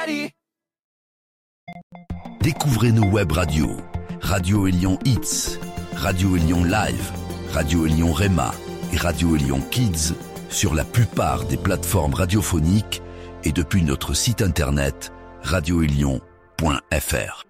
ready. Découvrez nos web radios. Radio Élion Hits, Radio Élion Live, Radio Élion Rema et Radio Élion Kids sur la plupart des plateformes radiophoniques et depuis notre site internet radioélion.fr.